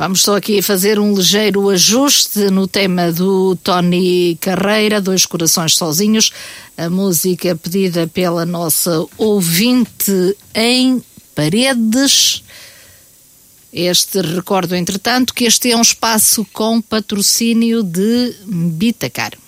Vamos só aqui fazer um ligeiro ajuste no tema do Tony Carreira, Dois Corações Sozinhos, a música pedida pela nossa ouvinte em Paredes. Recordo, entretanto, que este é um espaço com patrocínio de Bitacar.